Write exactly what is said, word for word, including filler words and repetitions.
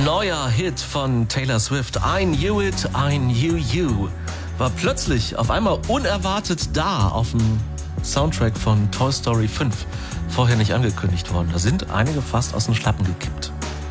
Neuer Hit von Taylor Swift, I Knew It, I Knew You, war plötzlich auf einmal unerwartet da auf dem Soundtrack von Toy Story fünf. Vorher nicht angekündigt worden. Da sind einige fast aus den Schlappen gekippt.